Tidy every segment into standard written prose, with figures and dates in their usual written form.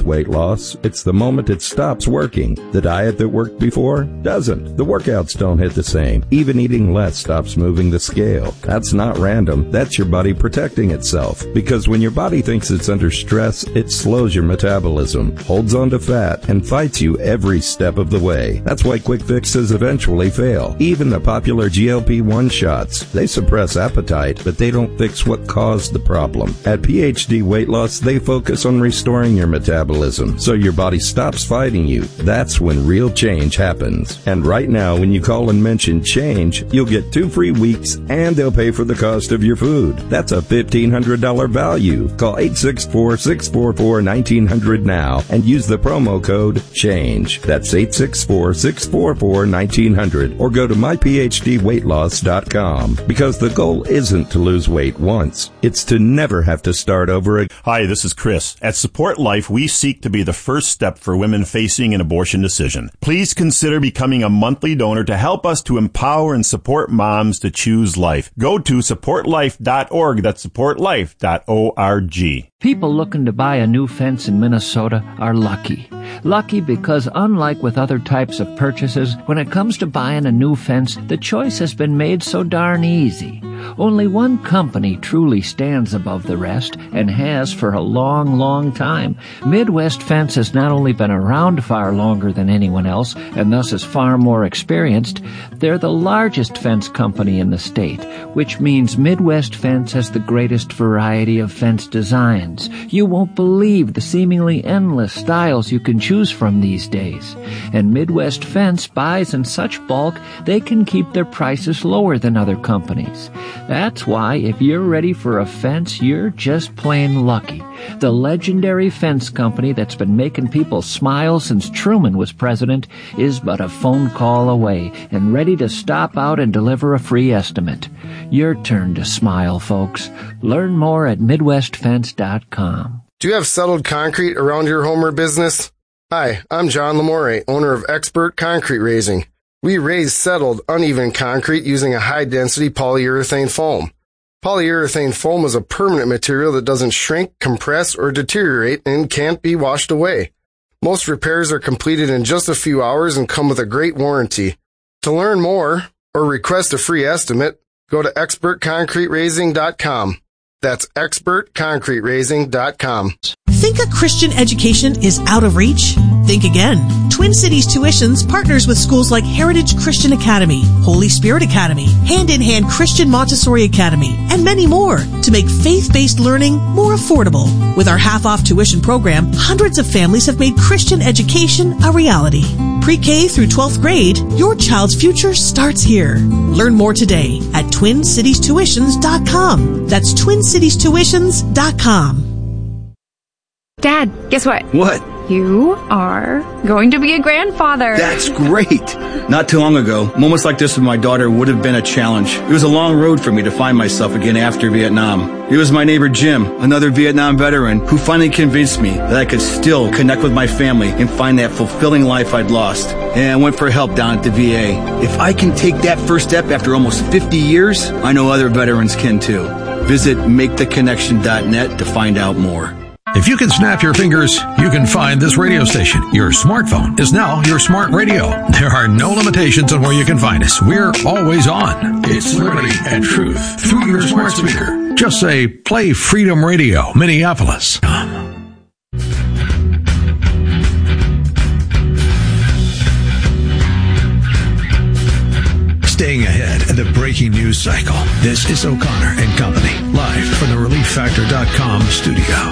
weight loss. It's the moment it stops working. The diet that worked before doesn't. The workouts don't hit the same. Even eating less stops moving the scale. That's not random. That's your body protecting itself. Because when your body thinks it's under stress, it slows your metabolism, holds on to fat, and fights you every step of the way. That's why quick fixes eventually fail. Even the popular GLP-1 shots. They suppress appetite, but they don't fix what caused the problem. At PhD Weight Loss, they focus on restoring your metabolism so your body stops fighting you. That's when real change happens. And right now, when you call and mention change, you'll get 2 free weeks and they'll pay for the cost of your food. That's a $1,500 value. Call 864-644-1900 now and use the promo code CHANGE. That's 864-644-1900 or go to myphdweightloss.com, because the goal isn't to lose weight once. It's to never have to start over again. Hi, this is Chris. At Support Life, we seek to be the first step for women facing an abortion decision. Please consider becoming a monthly donor to help us to empower and support moms to choose life. Go to supportlife.org. That's supportlife.org. People looking to buy a new fence in Minnesota are lucky. Lucky because unlike with other types of purchases, when it comes to buying a new fence, the choice has been made so darn easy. Only one company truly stands above the rest and has for a long, long time. Midwest Fence has not only been around far longer than anyone else and thus is far more experienced, they're the largest fence company in the state, which means Midwest Fence has the greatest variety of fence designs. You won't believe the seemingly endless styles you can choose from these days. And Midwest Fence buys in such bulk they can keep their prices lower than other companies. That's why if you're ready for a fence, you're just plain lucky. The legendary fence company that's been making people smile since Truman was president is but a phone call away and ready to stop out and deliver a free estimate. Your turn to smile, folks. Learn more at MidwestFence.com. Do you have settled concrete around your home or business? Hi, I'm John Lamore, owner of Expert Concrete Raising. We raise settled, uneven concrete using a high-density polyurethane foam. Polyurethane foam is a permanent material that doesn't shrink, compress, or deteriorate and can't be washed away. Most repairs are completed in just a few hours and come with a great warranty. To learn more or request a free estimate, go to expertconcreteraising.com. That's expertconcreteraising.com. Think a Christian education is out of reach? Think again. Twin Cities Tuitions partners with schools like Heritage Christian Academy, Holy Spirit Academy, Hand in Hand Christian Montessori Academy, and many more to make faith-based learning more affordable. With our half-off tuition program, hundreds of families have made Christian education a reality. Pre-K through 12th grade, your child's future starts here. Learn more today at TwinCitiesTuitions.com. That's TwinCitiesTuitions.com. Dad, guess what? What? You are going to be a grandfather. That's great. Not too long ago, moments like this with my daughter would have been a challenge. It was a long road for me to find myself again after Vietnam. It was my neighbor Jim, another Vietnam veteran, who finally convinced me that I could still connect with my family and find that fulfilling life I'd lost. And I went for help down at the VA. If I can take that first step after almost 50 years, I know other veterans can too. Visit MakeTheConnection.net to find out more. If you can snap your fingers, you can find this radio station. Your smartphone is now your smart radio. There are no limitations on where you can find us. We're always on. It's liberty and truth through your smart speaker. Just say, play Freedom Radio, Minneapolis. Staying ahead of the breaking news cycle. This is O'Connor and Company, live from the ReliefFactor.com studio.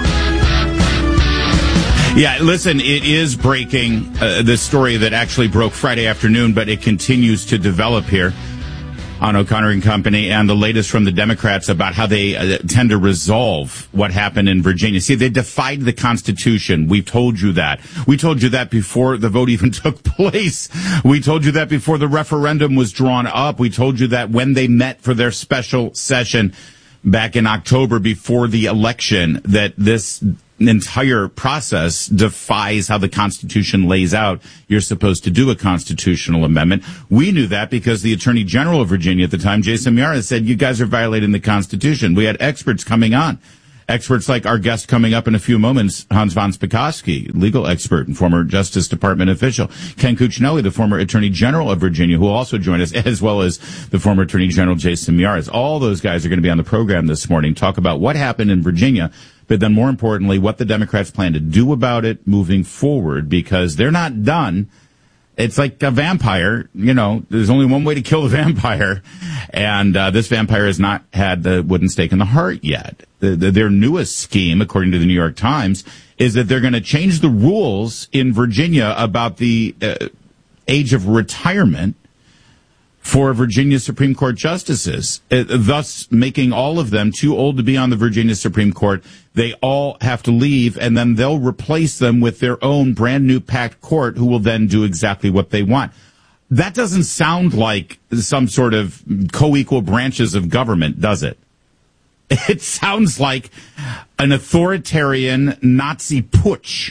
Yeah, listen, it is breaking, the story that actually broke Friday afternoon, but it continues to develop here on O'Connor and Company, and the latest from the Democrats about how they tend to resolve what happened in Virginia. See, they defied the Constitution. We've told you that. We told you that before the vote even took place. We told you that before the referendum was drawn up. We told you that when they met for their special session back in October before the election, that this entire process defies how the Constitution lays out. You're supposed to do a constitutional amendment. We knew that because the Attorney General of Virginia at the time, Jason Miyares, said, you guys are violating the Constitution. We had experts coming on Experts like our guest coming up in a few moments, Hans von Spakovsky, legal expert and former Justice Department official, Ken Cuccinelli, the former Attorney General of Virginia, who will also join us, as well as the former Attorney General Jason Miyares. All those guys are going to be on the program this morning, talk about what happened in Virginia, but then more importantly, what the Democrats plan to do about it moving forward, because they're not done. It's like a vampire, there's only one way to kill the vampire, and this vampire has not had the wooden stake in the heart yet. Their newest scheme, according to the New York Times, is that they're going to change the rules in Virginia about the age of retirement for Virginia Supreme Court justices, thus making all of them too old to be on the Virginia Supreme Court. They all have to leave, and then they'll replace them with their own brand new packed court who will then do exactly what they want. That doesn't sound like some sort of co-equal branches of government, does it? It sounds like an authoritarian Nazi putsch,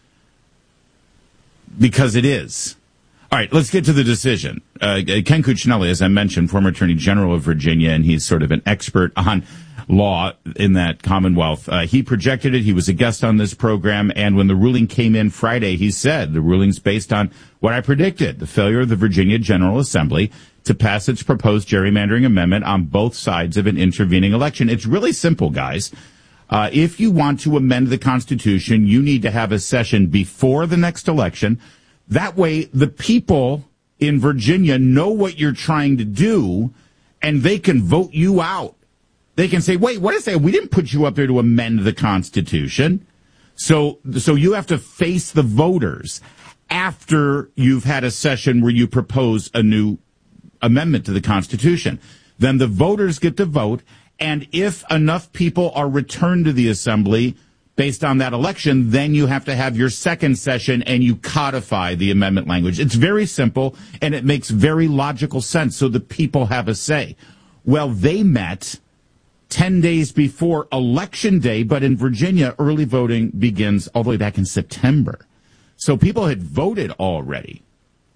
because it is. All right, let's get to the decision. Ken Cuccinelli, as I mentioned, former Attorney General of Virginia, and he's sort of an expert on law in that Commonwealth. He projected it. He was a guest on this program, and when the ruling came in Friday, he said the ruling's based on what I predicted, the failure of the Virginia General Assembly to pass its proposed gerrymandering amendment on both sides of an intervening election. It's really simple, guys. If you want to amend the Constitution, you need to have a session before the next election. That way, the people in Virginia know what you're trying to do, and they can vote you out. They can say, wait, what is that? We didn't put you up there to amend the Constitution. So you have to face the voters after you've had a session where you propose a new amendment to the Constitution. Then the voters get to vote, and if enough people are returned to the Assembly based on that election, then you have to have your second session and you codify the amendment language. It's very simple, and it makes very logical sense, so the people have a say. Well, they met 10 days before Election Day, but in Virginia, early voting begins all the way back in September. So people had voted already,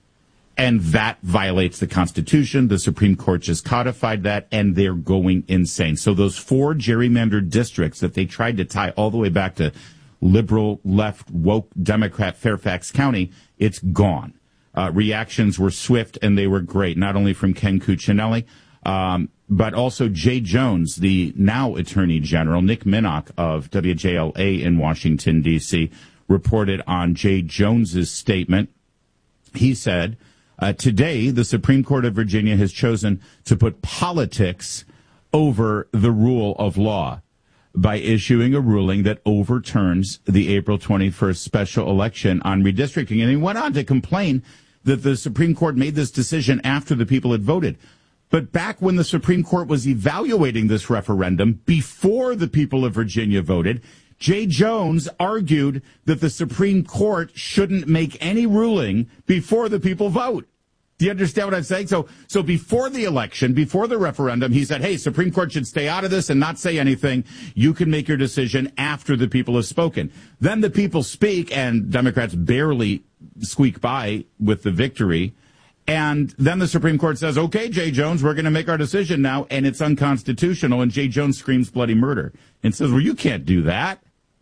and that violates the Constitution. The Supreme Court just codified that, and they're going insane. So those 4 gerrymandered districts that they tried to tie all the way back to liberal, left, woke, Democrat Fairfax County, it's gone. Reactions were swift, and they were great, not only from Ken Cuccinelli, but also Jay Jones, the now Attorney General. Nick Minnock of WJLA in Washington, D.C., reported on Jay Jones's statement. He said, today, the Supreme Court of Virginia has chosen to put politics over the rule of law by issuing a ruling that overturns the April 21st special election on redistricting. And he went on to complain that the Supreme Court made this decision after the people had voted. But back when the Supreme Court was evaluating this referendum, before the people of Virginia voted, Jay Jones argued that the Supreme Court shouldn't make any ruling before the people vote. Do you understand what I'm saying? So before the election, before the referendum, he said, hey, Supreme Court should stay out of this and not say anything. You can make your decision after the people have spoken. Then the people speak, and Democrats barely squeak by with the victory. And then the Supreme Court says, okay, Jay Jones, we're going to make our decision now, and it's unconstitutional. And Jay Jones screams bloody murder and says, well, you can't do that.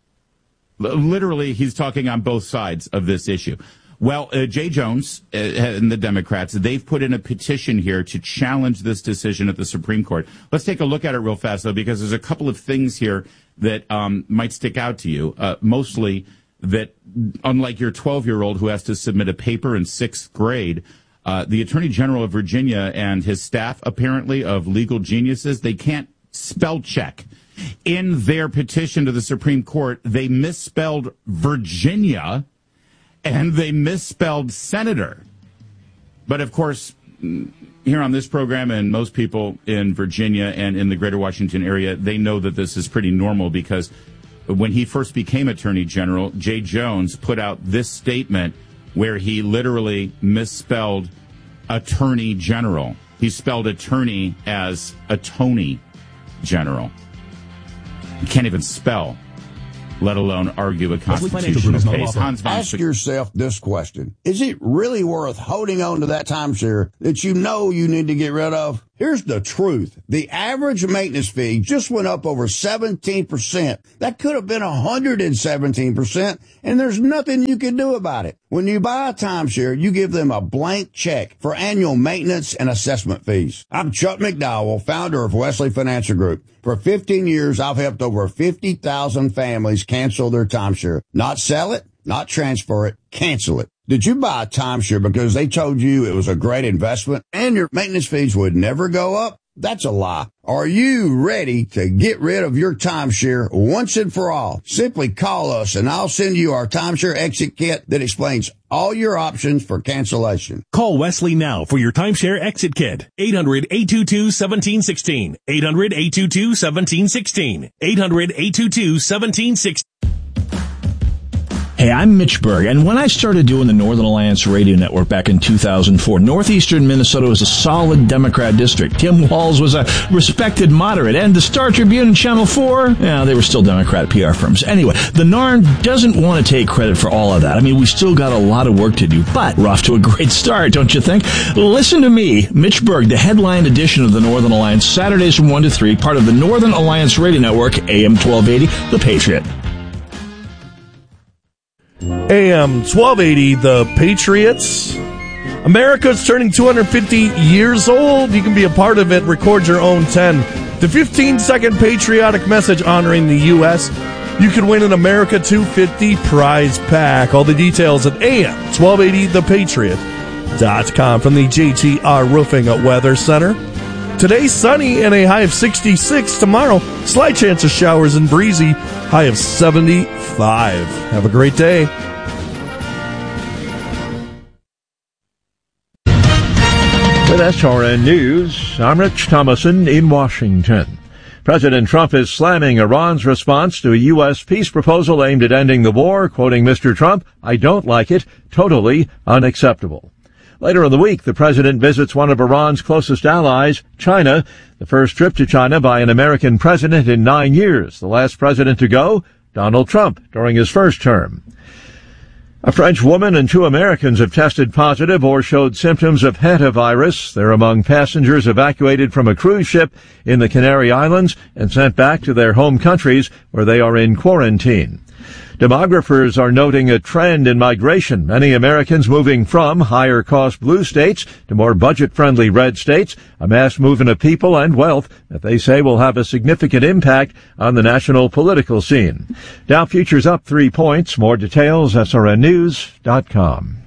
Literally, he's talking on both sides of this issue. Well, Jay Jones and the Democrats, they've put in a petition here to challenge this decision at the Supreme Court. Let's take a look at it real fast, though, because there's a couple of things here that might stick out to you. Mostly that, unlike your 12-year-old who has to submit a paper in 6th grade, the Attorney General of Virginia and his staff, apparently, of legal geniuses, they can't spell check. In their petition to the Supreme Court, they misspelled Virginia and they misspelled senator. But, of course, here on this program, and most people in Virginia and in the greater Washington area, they know that this is pretty normal, because when he first became Attorney General, Jay Jones put out this statement where he literally misspelled Attorney General. He spelled attorney as attorney general. You can't even spell, let alone argue a constitutional case. Ask yourself this question. Is it really worth holding on to that timeshare that you know you need to get rid of? Here's the truth. The average maintenance fee just went up over 17%. That could have been 117%, and there's nothing you can do about it. When you buy a timeshare, you give them a blank check for annual maintenance and assessment fees. I'm Chuck McDowell, founder of Wesley Financial Group. For 15 years, I've helped over 50,000 families cancel their timeshare. Not sell it, not transfer it, cancel it. Did you buy a timeshare because they told you it was a great investment and your maintenance fees would never go up? That's a lie. Are you ready to get rid of your timeshare once and for all? Simply call us and I'll send you our timeshare exit kit that explains all your options for cancellation. Call Wesley now for your timeshare exit kit. 800-822-1716. 800-822-1716. 800-822-1716. Hey, I'm Mitch Berg, and when I started doing the Northern Alliance Radio Network back in 2004, northeastern Minnesota was a solid Democrat district. Tim Walz was a respected moderate, and the Star Tribune and Channel 4, they were still Democrat PR firms. Anyway, the NARN doesn't want to take credit for all of that. I mean, we still got a lot of work to do, but we're off to a great start, don't you think? Listen to me, Mitch Berg, the headline edition of the Northern Alliance, Saturdays from 1 to 3, part of the Northern Alliance Radio Network, AM 1280, The Patriot. AM 1280, The Patriots. America's turning 250 years old. You can be a part of it. Record your own 10 to 15-second patriotic message honoring the U.S. You can win an America 250 prize pack. All the details at AM1280thepatriot.com from the JTR Roofing Weather Center. Today, sunny and a high of 66. Tomorrow, slight chance of showers and breezy, high of 75. Have a great day. With SRN News, I'm Rich Thomason in Washington. President Trump is slamming Iran's response to a U.S. peace proposal aimed at ending the war, quoting Mr. Trump, "I don't like it, totally unacceptable." Later in the week, the president visits one of Iran's closest allies, China, the first trip to China by an American president in 9 years. The last president to go, Donald Trump, during his first term. A French woman and 2 Americans have tested positive or showed symptoms of hantavirus. They're among passengers evacuated from a cruise ship in the Canary Islands and sent back to their home countries where they are in quarantine. Demographers are noting a trend in migration, many Americans moving from higher-cost blue states to more budget-friendly red states, a mass movement of people and wealth that they say will have a significant impact on the national political scene. Dow futures up 3 points. More details, srnnews.com.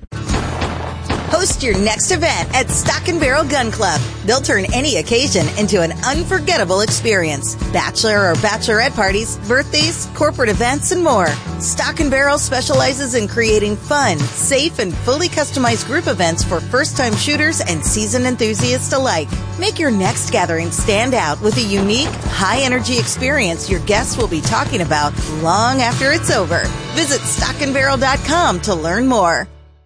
Host your next event at Stock & Barrel Gun Club. They'll turn any occasion into an unforgettable experience. Bachelor or bachelorette parties, birthdays, corporate events, and more. Stock & Barrel specializes in creating fun, safe, and fully customized group events for first-time shooters and seasoned enthusiasts alike. Make your next gathering stand out with a unique, high-energy experience your guests will be talking about long after it's over. Visit stockandbarrel.com to learn more.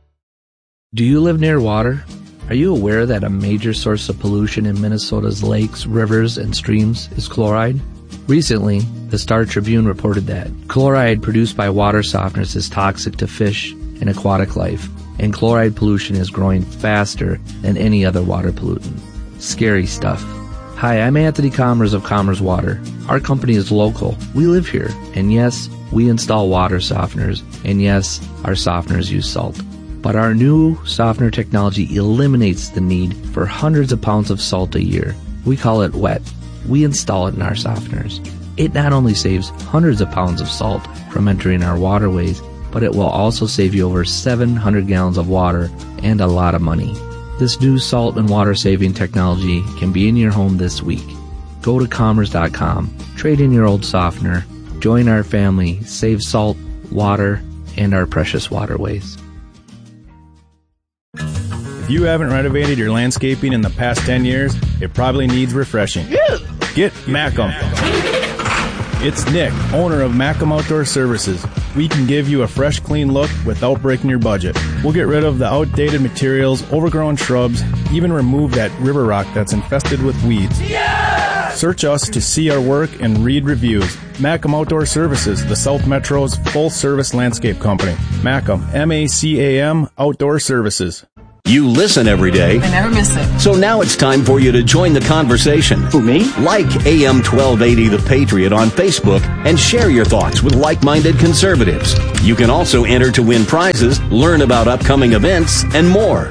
Do you live near water? Are you aware that a major source of pollution in Minnesota's lakes, rivers, and streams is chloride? Recently, the Star Tribune reported that chloride produced by water softeners is toxic to fish and aquatic life, and chloride pollution is growing faster than any other water pollutant. Scary stuff. Hi, I'm Anthony Commerce of Commerce Water. Our company is local. We live here. And yes, we install water softeners. And yes, our softeners use salt. But our new softener technology eliminates the need for hundreds of pounds of salt a year. We call it WET. We install it in our softeners. It not only saves hundreds of pounds of salt from entering our waterways, but it will also save you over 700 gallons of water and a lot of money. This new salt and water saving technology can be in your home this week. Go to commerce.com, trade in your old softener, join our family, save salt, water, and our precious waterways. If you haven't renovated your landscaping in the past 10 years, it probably needs refreshing. Get Macum. It's Nick, owner of Macum Outdoor Services. We can give you a fresh, clean look without breaking your budget. We'll get rid of the outdated materials, overgrown shrubs, even remove that river rock that's infested with weeds. Yeah! Search us to see our work and read reviews. Macum Outdoor Services, the South Metro's full-service landscape company. Macum, M-A-C-A-M, Outdoor Services. You listen every day. I never miss it. So now it's time for you to join the conversation. Who, me? Like AM 1280 The Patriot on Facebook and share your thoughts with like-minded conservatives. You can also enter to win prizes, learn about upcoming events, and more.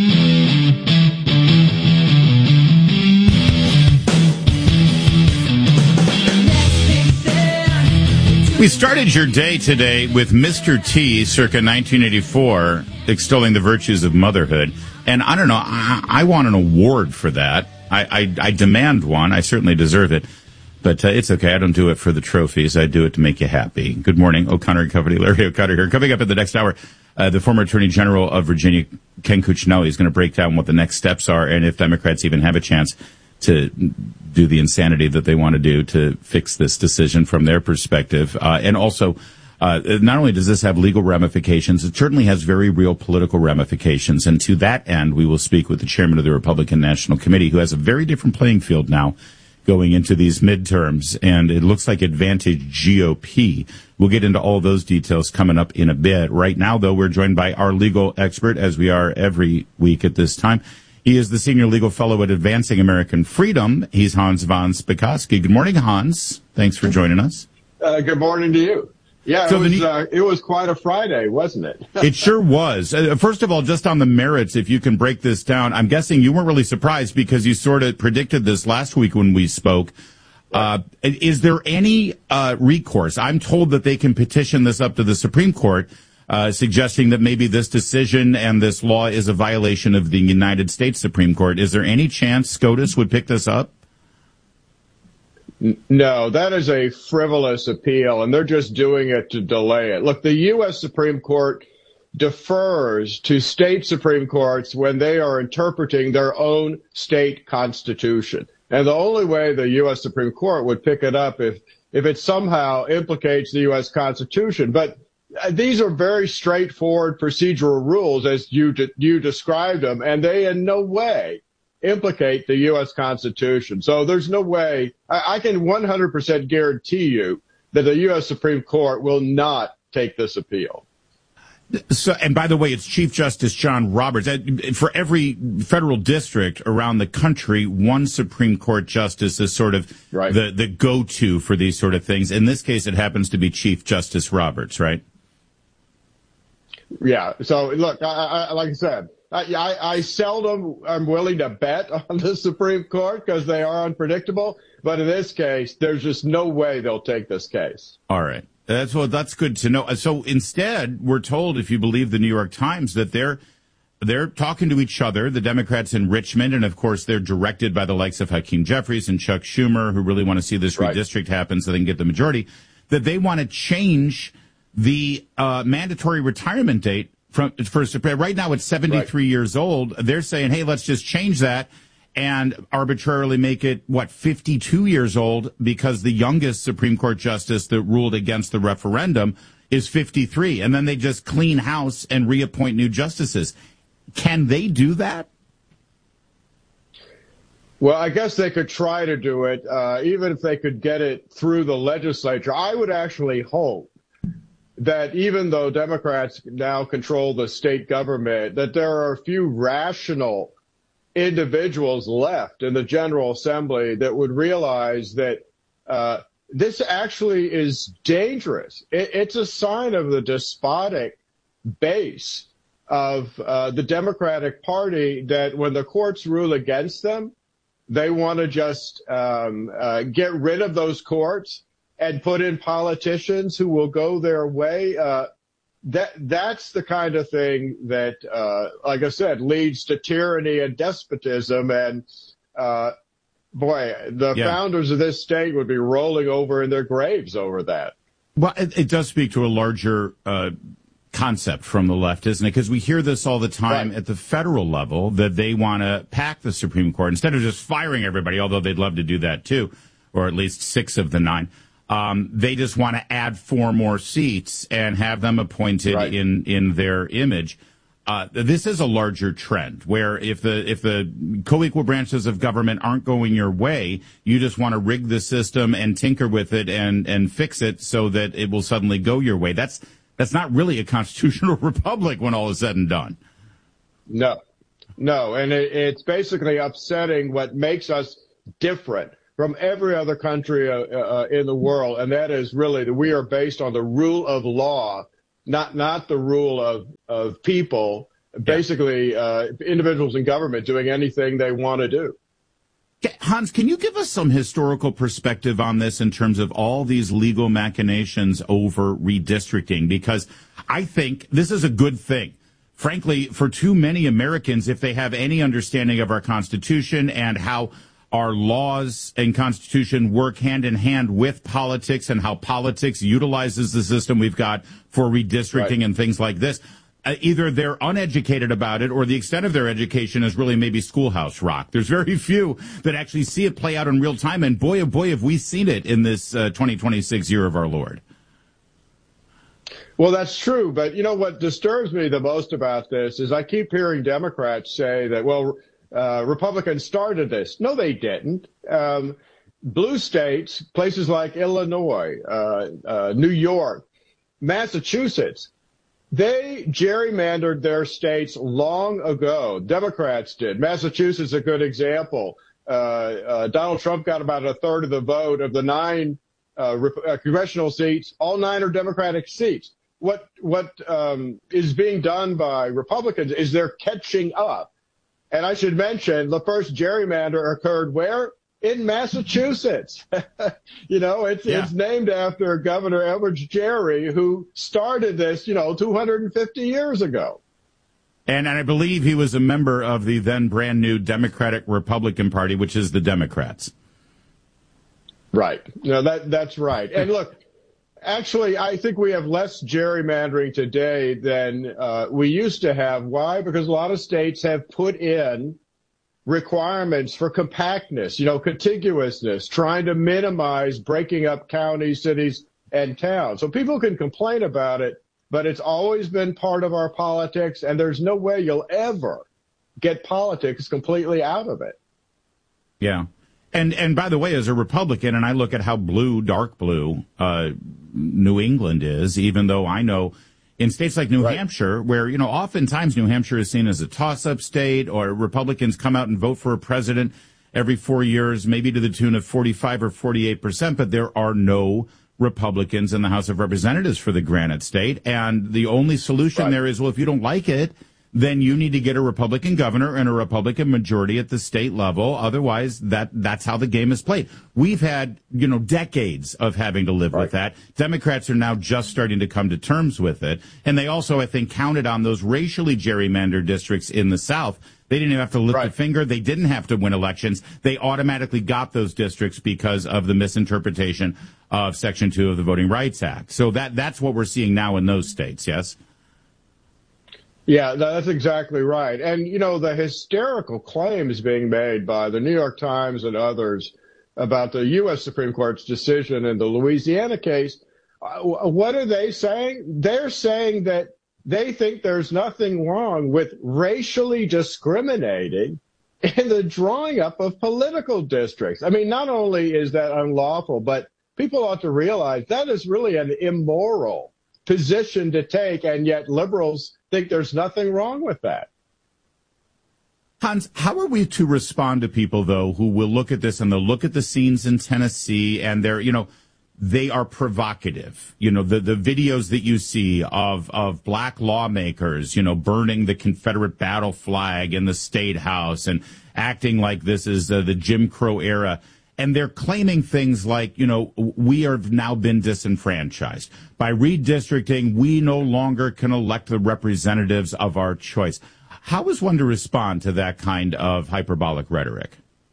We started your day today with Mr. T, circa 1984, extolling the virtues of motherhood. And I don't know, I want an award for that. I demand one. I certainly deserve it. But it's okay. I don't do it for the trophies. I do it to make you happy. Good morning. O'Connor and Company. Larry O'Connor here. Coming up in the next hour, the former Attorney General of Virginia, Ken Cuccinelli, is going to break down what the next steps are and if Democrats even have a chance to do the insanity that they want to do to fix this decision from their perspective. And also, not only does this have legal ramifications, it certainly has very real political ramifications. And to that end, we will speak with the chairman of the Republican National Committee, who has a very different playing field now going into these midterms. And it looks like Advantage GOP. We'll get into all those details coming up in a bit. Right now, though, we're joined by our legal expert, as we are every week at this time. He is the senior legal fellow at Advancing American Freedom. He's Hans von Spakovsky. Good morning, Hans. Thanks for joining us. Good morning to you. Yeah, so it was quite a Friday, wasn't it? It sure was. First of all, just on the merits, if you can break this down, I'm guessing you weren't really surprised because you sort of predicted this last week when we spoke. Is there any recourse? I'm told that they can petition this up to the Supreme Court, suggesting that maybe this decision and this law is a violation of the United States Supreme Court. Is there any chance SCOTUS would pick this up? No, that is a frivolous appeal, and they're just doing it to delay it. Look, the U.S. Supreme Court defers to state Supreme Courts when they are interpreting their own state constitution. And the only way the U.S. Supreme Court would pick it up if it somehow implicates the U.S. Constitution. But these are very straightforward procedural rules, as you described them, and they in no way implicate the U.S. Constitution. So there's no way. I can 100% guarantee you that the U.S. Supreme Court will not take this appeal. So, and by the way, it's Chief Justice John Roberts. For every federal district around the country, one Supreme Court justice is sort of right. the go-to for these sort of things. In this case, it happens to be Chief Justice Roberts, right? Yeah. So, look, like I said, I seldom am willing to bet on the Supreme Court because they are unpredictable. But in this case, there's just no way they'll take this case. All right. That's good to know. So instead, we're told, if you believe the New York Times, that they're talking to each other, the Democrats in Richmond, and of course they're directed by the likes of Hakeem Jeffries and Chuck Schumer, who really want to see this redistrict happen so they can get the majority, that they want to change the mandatory retirement date right now it's 73 years old. They're saying, hey, let's just change that and arbitrarily make it, 52 years old, because the youngest Supreme Court justice that ruled against the referendum is 53. And then they just clean house and reappoint new justices. Can they do that? Well, I guess they could try to do it, even if they could get it through the legislature. I would actually hope that even though Democrats now control the state government, that there are a few rational individuals left in the General Assembly that would realize that this actually is dangerous. It's a sign of the despotic base of the Democratic Party that when the courts rule against them, they want to just get rid of those courts and put in politicians who will go their way. That's the kind of thing that, like I said, leads to tyranny and despotism. And the founders of this state would be rolling over in their graves over that. Well, it does speak to a larger concept from the left, isn't it? Because we hear this all the time at the federal level, that they want to pack the Supreme Court instead of just firing everybody, although they'd love to do that too, or at least 6 of the 9. They just want to add 4 more seats and have them appointed in their image. This is a larger trend where if the co-equal branches of government aren't going your way, you just want to rig the system and tinker with it and fix it so that it will suddenly go your way. That's not really a constitutional republic when all is said and done. No, No, and it's basically upsetting what makes us different from every other country in the world, and that is really that we are based on the rule of law, not the rule of people, basically individuals in government doing anything they want to do. Hans, can you give us some historical perspective on this in terms of all these legal machinations over redistricting? Because I think this is a good thing. Frankly, for too many Americans, if they have any understanding of our Constitution and how our laws and Constitution work hand in hand with politics and how politics utilizes the system we've got for redistricting and things like this, either they're uneducated about it or the extent of their education is really maybe schoolhouse rock. There's very few that actually see it play out in real time. And boy, oh boy, have we seen it in this 2026 year of our Lord. Well, that's true. But, you know, what disturbs me the most about this is I keep hearing Democrats say that, well, Republicans started this. No, they didn't. Blue states, places like Illinois, New York, Massachusetts, they gerrymandered their states long ago. Democrats did. Massachusetts is a good example. Donald Trump got about a third of the vote of the 9 congressional seats. All 9 are Democratic seats. What is being done by Republicans is they're catching up. And I should mention the first gerrymander occurred where? In Massachusetts. You know, it's named after Governor Elbridge Gerry, who started this, 250 years ago. And I believe he was a member of the then brand new Democratic Republican Party, which is the Democrats. Right. No, that's right. And look, actually, I think we have less gerrymandering today than we used to have. Why? Because a lot of states have put in requirements for compactness, contiguousness, trying to minimize breaking up counties, cities, and towns. So people can complain about it, but it's always been part of our politics, and there's no way you'll ever get politics completely out of it. Yeah. And by the way, as a Republican, and I look at how blue, dark blue, New England is, even though I know in states like New Hampshire, where, oftentimes New Hampshire is seen as a toss-up state, or Republicans come out and vote for a president every 4 years, maybe to the tune of 45 or 48%, but there are no Republicans in the House of Representatives for the Granite State. And the only solution there is, well, if you don't like it, then you need to get a Republican governor and a Republican majority at the state level. Otherwise, that's how the game is played. We've had, decades of having to live with that. Democrats are now just starting to come to terms with it. And they also, I think, counted on those racially gerrymandered districts in the South. They didn't even have to lift a finger. They didn't have to win elections. They automatically got those districts because of the misinterpretation of Section 2 of the Voting Rights Act. So that's what we're seeing now in those states, yes? Yeah, that's exactly right. And, the hysterical claims being made by the New York Times and others about the U.S. Supreme Court's decision in the Louisiana case, what are they saying? They're saying that they think there's nothing wrong with racially discriminating in the drawing up of political districts. I mean, not only is that unlawful, but people ought to realize that is really an immoral position to take, and yet liberals think there's nothing wrong with that. Hans, how are we to respond to people, though, who will look at this and they'll look at the scenes in Tennessee and they're, they are provocative. The videos that you see of black lawmakers, burning the Confederate battle flag in the State House and acting like this is the Jim Crow era. And they're claiming things like, we have now been disenfranchised. By redistricting, we no longer can elect the representatives of our choice. How is one to respond to that kind of hyperbolic rhetoric?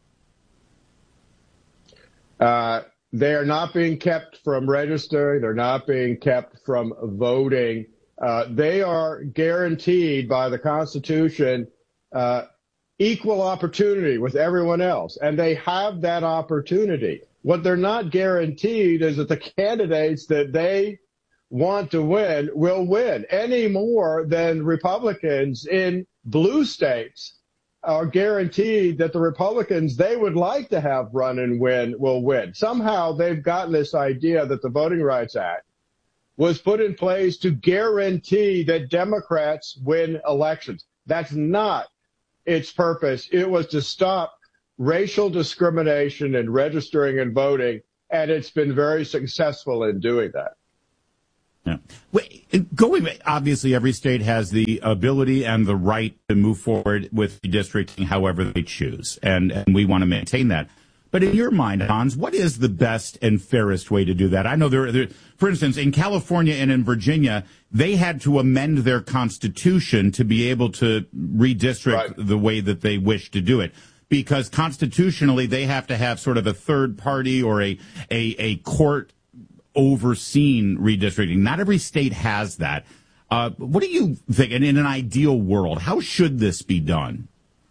They are not being kept from registering. They're not being kept from voting. They are guaranteed by the Constitution equal opportunity with everyone else, and they have that opportunity. What they're not guaranteed is that the candidates that they want to win will win, any more than Republicans in blue states are guaranteed that the Republicans they would like to have run and win will win. Somehow they've gotten this idea that the Voting Rights Act was put in place to guarantee that Democrats win elections. That's not its purpose. It was to stop racial discrimination in registering and voting, and it's been very successful in doing that. Yeah. Obviously, every state has the ability and the right to move forward with redistricting however they choose, and we want to maintain that. But in your mind, Hans, what is the best and fairest way to do that? I know there, for instance, in California and in Virginia, they had to amend their constitution to be able to redistrict the way that they wish to do it. Because constitutionally, they have to have sort of a third party or a court overseen redistricting. Not every state has that. What do you think? And in an ideal world, how should this be done?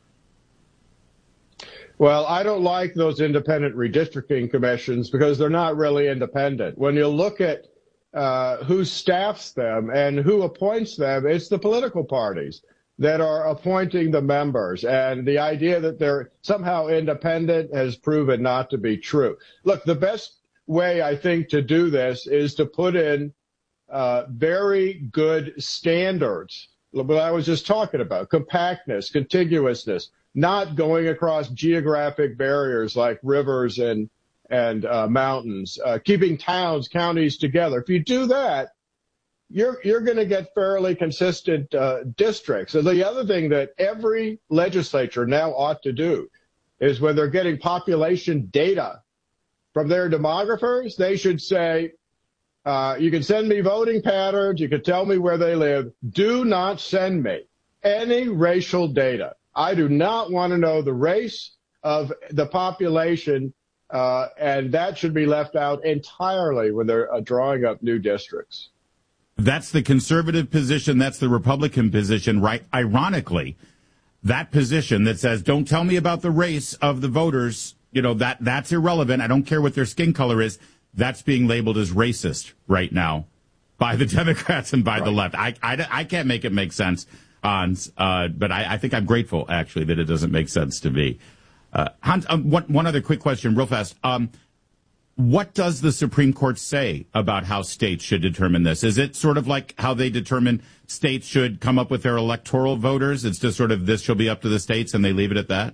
Well, I don't like those independent redistricting commissions because they're not really independent. When you look at who staffs them and who appoints them, it's the political parties that are appointing the members. And the idea that they're somehow independent has proven not to be true. Look, the best way, I think, to do this is to put in very good standards. What I was just talking about, compactness, contiguousness, not going across geographic barriers like rivers and mountains, keeping towns, counties together. If you do that, you're going to get fairly consistent districts. And the other thing that every legislature now ought to do is when they're getting population data from their demographers, they should say, you can send me voting patterns, you can tell me where they live. Do not send me any racial data. I do not want to know the race of the population, and that should be left out entirely when they're drawing up new districts. That's the conservative position. That's the Republican position, right? Ironically, that position that says, don't tell me about the race of the voters, that's irrelevant. I don't care what their skin color is. That's being labeled as racist right now by the Democrats and by the left. I can't make it make sense, Hans, but I think I'm grateful, actually, that it doesn't make sense to me. Hans, one other quick question real fast. What does the Supreme Court say about how states should determine this? Is it sort of like how they determine states should come up with their electoral voters? It's just sort of this shall be up to the states and they leave it at that?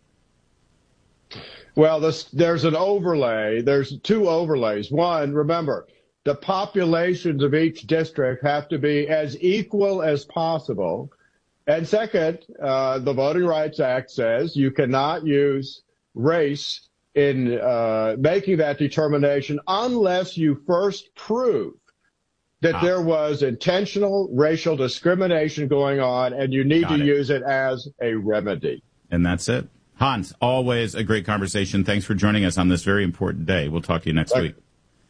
Well, there's an overlay. There's two overlays. One, remember, the populations of each district have to be as equal as possible. And second, the Voting Rights Act says you cannot use race in making that determination unless you first prove that there was intentional racial discrimination going on, and you need to use it as a remedy. And that's it. Hans, always a great conversation. Thanks for joining us on this very important day. We'll talk to you next week.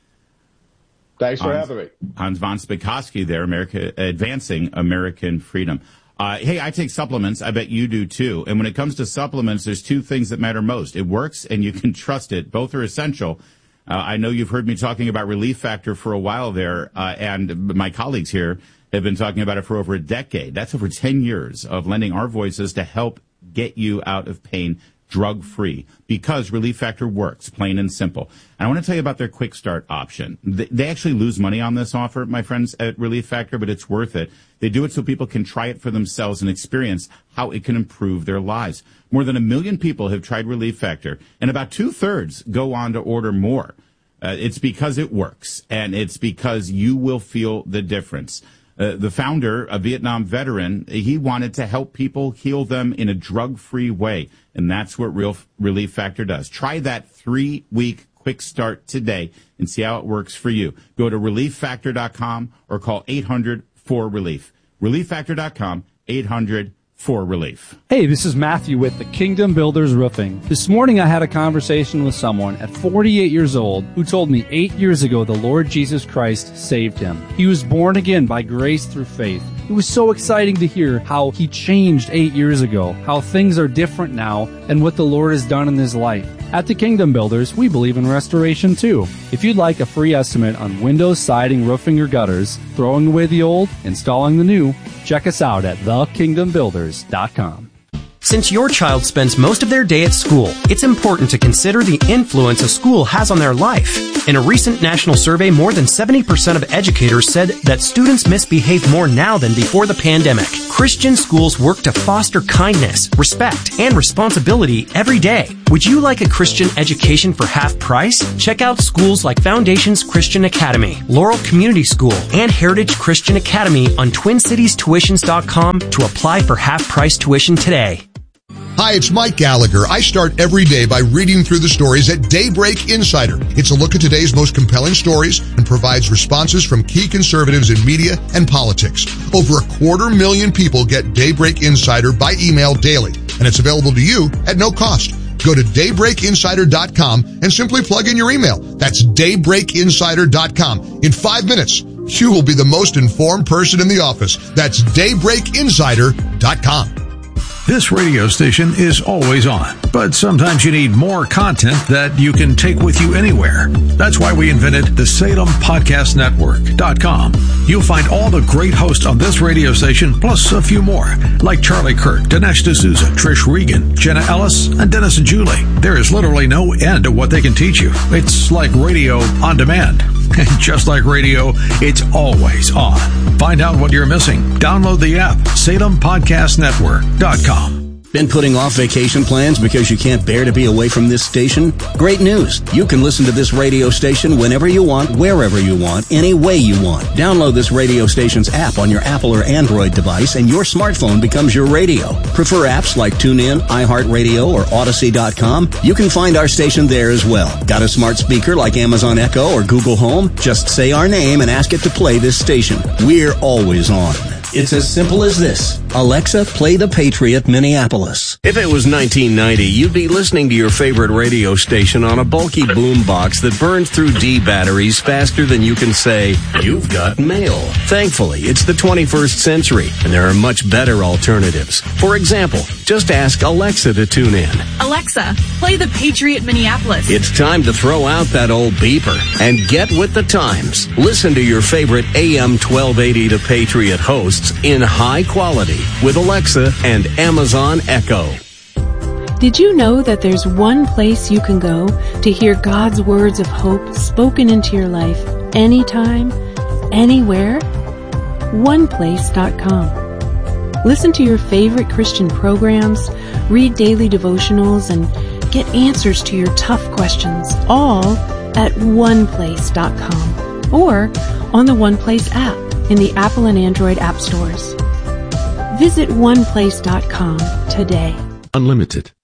Thanks for having me. Hans von Spakovsky there, Advancing American Freedom. Hey, I take supplements. I bet you do too. And when it comes to supplements, there's two things that matter most. It works and you can trust it. Both are essential. I know you've heard me talking about Relief Factor for a while there, and my colleagues here have been talking about it for over a decade. That's over 10 years of lending our voices to help get you out of pain drug-free, because Relief Factor works, plain and simple. And I want to tell you about their Quick Start option. They actually lose money on this offer, my friends at Relief Factor, but it's worth it. They do it so people can try it for themselves and experience how it can improve their lives. More than 1 million people have tried Relief Factor, and about 2/3 go on to order more. It's because it works, and it's because you will feel the difference. The founder, a Vietnam veteran, he wanted to help people heal them in a drug-free way, and that's what Relief Factor does. Try that 3-week Quick Start today and see how it works for you. Go to ReliefFactor.com or call 800-4RELIEF. ReliefFactor.com, 800-4RELIEF. Hey, this is Matthew with the Kingdom Builders Roofing. This morning I had a conversation with someone at 48 years old who told me 8 years ago the Lord Jesus Christ saved him. He was born again by grace through faith. It was so exciting to hear how he changed 8 years ago, how things are different now, and what the Lord has done in his life. At the Kingdom Builders, we believe in restoration too. If you'd like a free estimate on windows, siding, roofing, or gutters, throwing away the old, installing the new, check us out at thekingdombuilders.com. Since your child spends most of their day at school, it's important to consider the influence a school has on their life. In a recent national survey, more than 70% of educators said that students misbehave more now than before the pandemic. Christian schools work to foster kindness, respect, and responsibility every day. Would you like a Christian education for half price? Check out schools like Foundations Christian Academy, Laurel Community School, and Heritage Christian Academy on TwinCitiesTuitions.com to apply for half-price tuition today. Hi, it's Mike Gallagher. I start every day by reading through the stories at Daybreak Insider. It's a look at today's most compelling stories and provides responses from key conservatives in media and politics. Over 250,000 people get Daybreak Insider by email daily, and it's available to you at no cost. Go to daybreakinsider.com and simply plug in your email. That's daybreakinsider.com. In 5 minutes, you will be the most informed person in the office. That's daybreakinsider.com. This radio station is always on, but sometimes you need more content that you can take with you anywhere. That's why we invented the SalemPodcastNetwork.com. You'll find all the great hosts on this radio station, plus a few more, like Charlie Kirk, Dinesh D'Souza, Trish Regan, Jenna Ellis, and Dennis and Julie. There is literally no end to what they can teach you. It's like radio on demand. And just like radio, it's always on. Find out what you're missing. Download the app, SalemPodcastNetwork.com. Been putting off vacation plans because you can't bear to be away from this station? Great news! You can listen to this radio station whenever you want, wherever you want, any way you want. Download this radio station's app on your Apple or Android device and your smartphone becomes your radio. Prefer apps like TuneIn, iHeartRadio, or Odyssey.com? You can find our station there as well. Got a smart speaker like Amazon Echo or Google Home? Just say our name and ask it to play this station. We're always on. It's as simple as this. Alexa, play The Patriot Minneapolis. If it was 1990, you'd be listening to your favorite radio station on a bulky boombox that burns through D batteries faster than you can say, "You've got mail." Thankfully, it's the 21st century, and there are much better alternatives. For example, just ask Alexa to tune in. Alexa, play The Patriot Minneapolis. It's time to throw out that old beeper and get with the times. Listen to your favorite AM 1280 The Patriot hosts in high quality with Alexa and Amazon Echo. Did you know that there's one place you can go to hear God's words of hope spoken into your life anytime, anywhere? OnePlace.com. Listen to your favorite Christian programs, read daily devotionals, and get answers to your tough questions, all at OnePlace.com or on the OnePlace app in the Apple and Android app stores. Visit OnePlace.com today. Unlimited.